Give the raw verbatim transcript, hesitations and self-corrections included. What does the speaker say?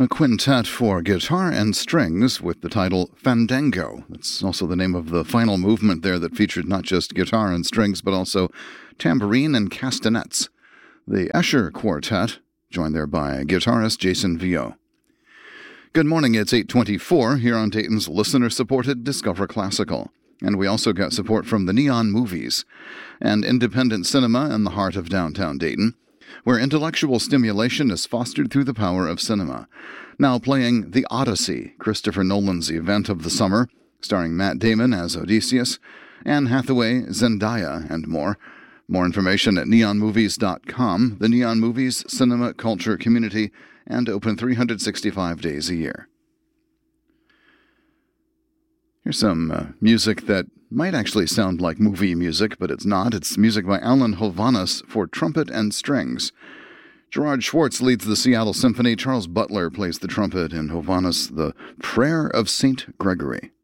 a quintet for guitar and strings with the title Fandango. That's also the name of the final movement there that featured not just guitar and strings, but also tambourine and castanets. The Escher Quartet, joined there by guitarist Jason Viau. Good morning, it's eight twenty-four here on Dayton's listener-supported Discover Classical. And we also got support from the Neon Movies, an independent cinema in the heart of downtown Dayton, where intellectual stimulation is fostered through the power of cinema. Now playing The Odyssey, Christopher Nolan's event of the summer, starring Matt Damon as Odysseus, Anne Hathaway, Zendaya, and more. More information at neon movies dot com, the Neon Movies cinema culture community, and open three hundred sixty-five days a year. Here's some uh, music that might actually sound like movie music, but it's not. It's music by Alan Hovhaness for trumpet and strings. Gerard Schwartz leads the Seattle Symphony. Charles Butler plays the trumpet in Hovhaness' The Prayer of Saint Gregory.